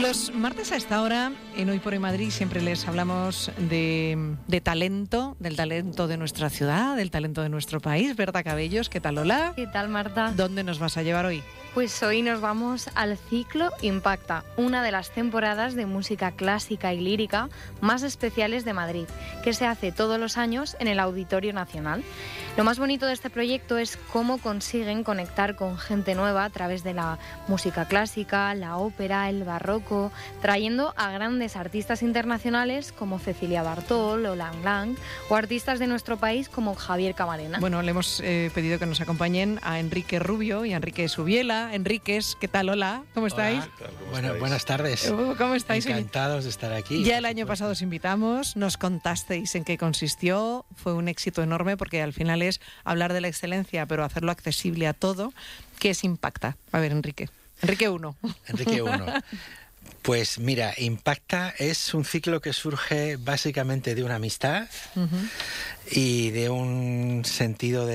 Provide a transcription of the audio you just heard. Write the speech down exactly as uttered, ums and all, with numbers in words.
Los martes a esta hora, en Hoy por Hoy Madrid, siempre les hablamos de, de talento, del talento de nuestra ciudad, del talento de nuestro país. Berta Cabellos, ¿qué tal, Lola? ¿Qué tal, Marta? ¿Dónde nos vas a llevar hoy? Pues hoy nos vamos al ciclo Impacta, una de las temporadas de música clásica y lírica más especiales de Madrid, que se hace todos los años en el Auditorio Nacional. Lo más bonito de este proyecto es cómo consiguen conectar con gente nueva a través de la música clásica, la ópera, el barroco, trayendo a grandes artistas internacionales como Cecilia Bartol o Lang Lang, o artistas de nuestro país como Javier Camarena. Bueno, le hemos eh, pedido que nos acompañen a Enrique Rubio y a Enrique Subiela. Enríquez, ¿qué tal? Hola, ¿cómo estáis? Hola, ¿cómo bueno, estáis? Buenas tardes. ¿Cómo estáis? Encantados de estar aquí. Ya el año pasado os invitamos, nos contasteis en qué consistió, fue un éxito enorme porque al final es hablar de la excelencia, pero hacerlo accesible a todo. ¿Qué es Impacta? A ver, Enrique. Enrique uno. Enrique uno. Pues mira, Impacta es un ciclo que surge básicamente de una amistad uh-huh. y de un sentido de